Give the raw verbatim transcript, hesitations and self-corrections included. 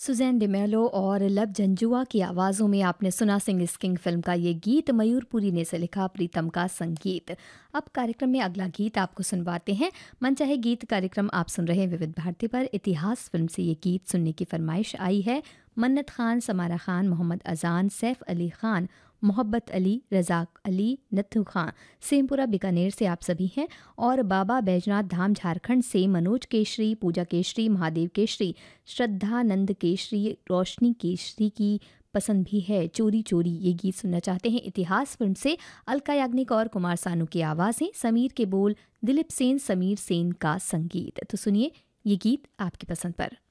Suzanne D'Mello और love Janjua की आवाज़ों में आपने सुना सिंग इज़ किंग फिल्म का ये गीत। मयूरपुरी ने से लिखा, प्रीतम का संगीत। अब कार्यक्रम में अगला गीत आपको सुनवाते हैं। मनचाहे गीत कार्यक्रम आप सुन रहे हैं विविध भारती पर। इतिहास फिल्म से ये गीत सुनने की फरमाइश आई है। मन्नत खान, समारा खान, मोहम्मद अजान, सैफ अली खान, मोहब्बत अली, रज़ाक अली, नत्थू खां, सेमपुरा बीकानेर से आप सभी हैं। और बाबा बैजनाथ धाम झारखंड से मनोज केशरी, पूजा केशरी, महादेव केशरी, श्रद्धानंद केशरी, रोशनी केशरी की पसंद भी है। चोरी चोरी ये गीत सुनना चाहते हैं। इतिहास फिल्म से अलका याग्निक और कुमार सानू की आवाज़ें, समीर के बोल, दिलीप सेन, समीर सेन का संगीत। तो सुनिए ये गीत आपकी पसंद पर।